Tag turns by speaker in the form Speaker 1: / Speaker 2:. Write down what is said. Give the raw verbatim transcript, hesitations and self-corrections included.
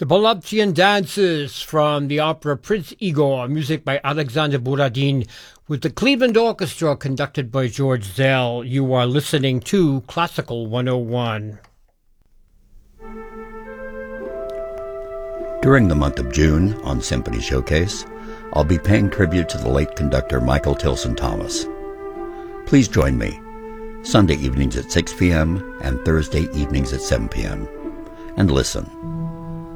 Speaker 1: The Polovtsian Dances from the opera Prince Igor, music by Alexander Borodin, with the Cleveland Orchestra conducted by George Zell. You are listening to Classical one oh one.
Speaker 2: During the month of June on Symphony Showcase, I'll be paying tribute to the late conductor Michael Tilson Thomas. Please join me Sunday evenings at six p.m. and Thursday evenings at seven p.m. and listen.